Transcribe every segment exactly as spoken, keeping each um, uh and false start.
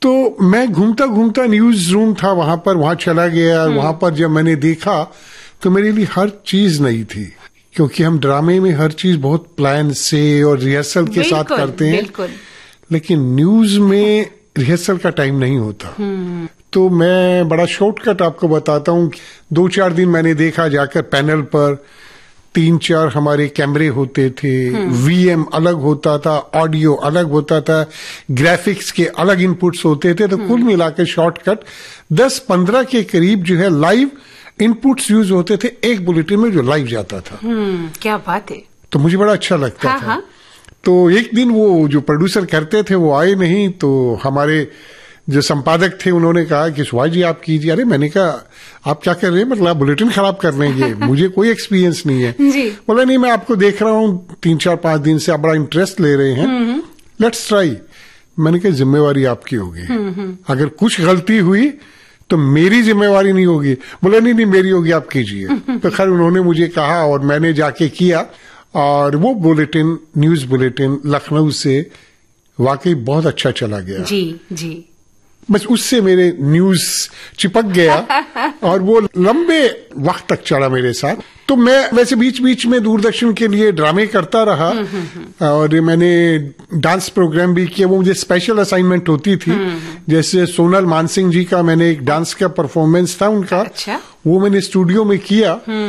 तो मैं घूमता घूमता न्यूज रूम था वहां पर, वहां चला गया। वहां पर जब मैंने देखा तो मेरे लिए हर चीज नई थी, क्योंकि हम ड्रामे में हर चीज बहुत प्लान से और रिहर्सल के साथ करते हैं, लेकिन न्यूज में रिहर्सल का टाइम नहीं होता। तो मैं बड़ा शॉर्टकट आपको बताता हूँ। दो चार दिन मैंने देखा जाकर पैनल पर, तीन चार हमारे कैमरे होते थे, वीएम अलग होता था, ऑडियो अलग होता था, ग्राफिक्स के अलग इनपुट्स होते थे। तो कुल मिलाकर शॉर्टकट दस पंद्रह के करीब जो है लाइव इनपुट्स यूज होते थे एक बुलेटिन में, जो लाइव जाता था। क्या बात है। तो मुझे बड़ा अच्छा लगता हाँ, था। हाँ। तो एक दिन वो जो प्रोड्यूसर करते थे वो आए नहीं, तो हमारे जो संपादक थे उन्होंने कहा कि सुभाष जी आप कीजिए। अरे मैंने कहा आप क्या कर रहे हैं, मतलब आप बुलेटिन खराब कर लेंगे, मुझे कोई एक्सपीरियंस नहीं है। बोला नहीं, मैं आपको देख रहा हूँ तीन चार पांच दिन से, आप बड़ा इंटरेस्ट ले रहे हैं, लेट्स ट्राई। मैंने कहा जिम्मेवारी आपकी होगी, अगर कुछ गलती हुई तो मेरी जिम्मेवारी नहीं होगी। बोला नहीं नहीं मेरी होगी, आप कीजिए। तो खैर उन्होंने मुझे कहा और मैंने जाके किया, और वो बुलेटिन, न्यूज बुलेटिन लखनऊ से वाकई बहुत अच्छा चला गया। जी जी। बस उससे मेरे न्यूज चिपक गया और वो लंबे वक्त तक चला मेरे साथ। तो मैं वैसे बीच बीच में दूरदर्शन के लिए ड्रामे करता रहा, और मैंने डांस प्रोग्राम भी किया। वो मुझे स्पेशल असाइनमेंट होती थी, जैसे सोनल मानसिंह जी का मैंने एक डांस का परफॉर्मेंस था उनका। अच्छा? वो मैंने स्टूडियो में किया,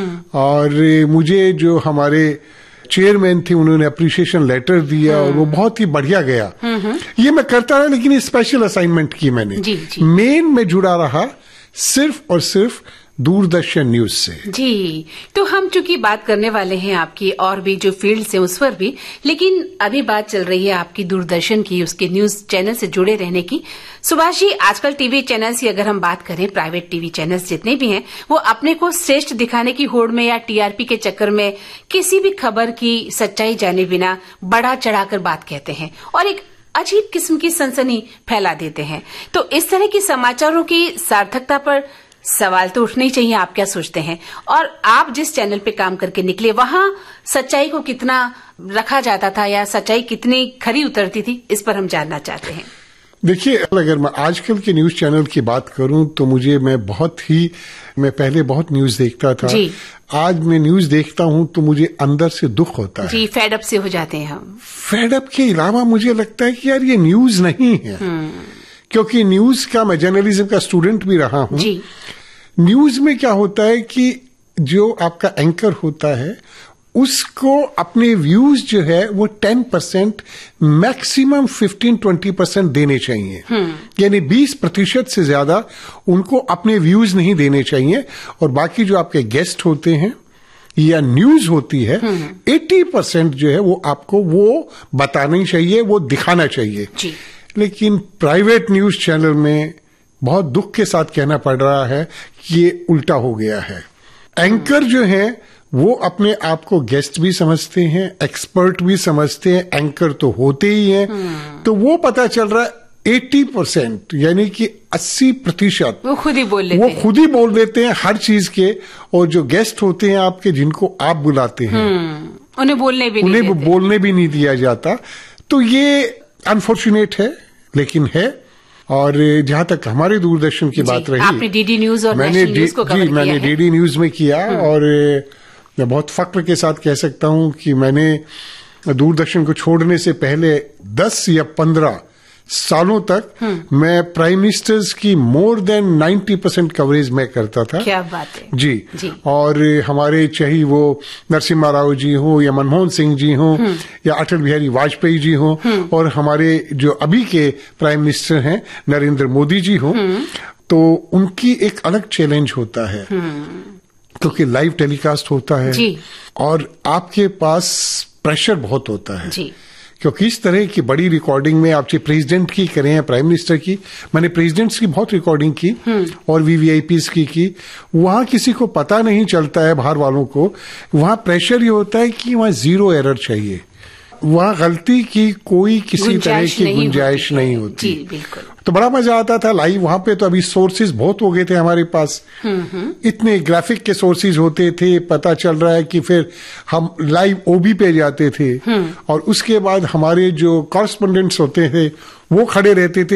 और मुझे जो हमारे चेयरमैन थे उन्होंने अप्रिसिएशन लेटर दिया, और वो बहुत ही बढ़िया गया। ये मैं करता रहा, लेकिन ये स्पेशल असाइनमेंट की मैंने। जी, जी। मेन में जुड़ा रहा सिर्फ और सिर्फ दूरदर्शन न्यूज से। जी, तो हम चूंकि बात करने वाले हैं आपकी और भी जो फील्ड से उस पर भी, लेकिन अभी बात चल रही है आपकी दूरदर्शन की, उसके न्यूज चैनल से जुड़े रहने की। सुभाष जी, आजकल टीवी चैनल्स की अगर हम बात करें, प्राइवेट टीवी चैनल्स जितने भी हैं, वो अपने को श्रेष्ठ दिखाने की होड़ में या टीआरपी के चक्कर में किसी भी खबर की सच्चाई जाने बिना बढ़ा चढ़ाकर बात कहते हैं और एक अजीब किस्म की सनसनी फैला देते हैं। तो इस तरह की समाचारों की सार्थकता पर सवाल तो उठने ही चाहिए। आप क्या सोचते हैं? और आप जिस चैनल पे काम करके निकले, वहां सच्चाई को कितना रखा जाता था या सच्चाई कितनी खरी उतरती थी, इस पर हम जानना चाहते हैं। देखिए, अगर मैं आजकल के न्यूज चैनल की बात करूं तो मुझे मैं बहुत ही मैं पहले बहुत न्यूज देखता था। जी। आज मैं न्यूज देखता हूं तो मुझे अंदर से दुख होता है। जी, फेडअप से हो जाते हैं हम। फेडअप के अलावा मुझे लगता है कि यार ये न्यूज नहीं है, क्योंकि न्यूज का, मैं जर्नलिज्म का स्टूडेंट भी रहा हूं। जी। न्यूज में क्या होता है कि जो आपका एंकर होता है उसको अपने व्यूज जो है वो ten percent maximum fifteen twenty percent देने चाहिए, यानी बीस प्रतिशत से ज्यादा उनको अपने व्यूज नहीं देने चाहिए, और बाकी जो आपके गेस्ट होते हैं या न्यूज होती है अस्सी परसेंट जो है वो आपको वो बताना चाहिए, वो दिखाना चाहिए। जी। लेकिन प्राइवेट न्यूज चैनल में बहुत दुख के साथ कहना पड़ रहा है कि ये उल्टा हो गया है। एंकर जो है वो अपने आप को गेस्ट भी समझते हैं, एक्सपर्ट भी समझते हैं, एंकर तो होते ही हैं। तो वो पता चल रहा है अस्सी परसेंट यानी कि अस्सी प्रतिशत वो खुद ही बोल लेते वो हैं। खुद ही बोल देते हैं हर चीज के, और जो गेस्ट होते हैं आपके, जिनको आप बुलाते हैं, उन्हें बोलने भी उन्हें नहीं देते। बोलने भी नहीं दिया जाता। तो ये अनफॉर्चुनेट है, लेकिन है। और जहां तक हमारे दूरदर्शन की बात रही, आपने डीडी न्यूज और मैंने नेशनल न्यूज को कवर जी किया मैंने है। डीडी न्यूज में किया, और मैं बहुत फक्र के साथ कह सकता हूं कि मैंने दूरदर्शन को छोड़ने से पहले दस या पंद्रह सालों तक मैं प्राइम मिनिस्टर्स की more than ninety percent coverage मैं करता था। क्या बात है। जी, जी। और हमारे चाहे वो नरसिम्हा राव जी हो या मनमोहन सिंह जी हो या अटल बिहारी वाजपेयी जी हो, और हमारे जो अभी के प्राइम मिनिस्टर हैं नरेंद्र मोदी जी हो, तो उनकी एक अलग चैलेंज होता है, क्योंकि लाइव टेलीकास्ट होता है। जी। और आपके पास प्रेशर बहुत होता है। जी। क्योंकि इस तरह की बड़ी रिकॉर्डिंग में आप चाहे प्रेसिडेंट की करें या प्राइम मिनिस्टर की, मैंने प्रेसिडेंट्स की बहुत रिकॉर्डिंग की और वीवीआईपीज की की वहां किसी को पता नहीं चलता है, बाहर वालों को। वहां प्रेशर ये होता है कि वहां जीरो एरर चाहिए, वहां गलती की कोई किसी तरह की गुंजाइश नहीं होती। जी, बिल्कुल। तो बड़ा मजा आता था लाइव वहां पे। तो अभी सोर्सेज बहुत हो गए थे हमारे पास, इतने ग्राफिक के सोर्सेज होते थे। पता चल रहा है कि फिर हम लाइव ओबी पे जाते थे, और उसके बाद हमारे जो कॉरेस्पोंडेंट्स होते थे वो खड़े रहते थे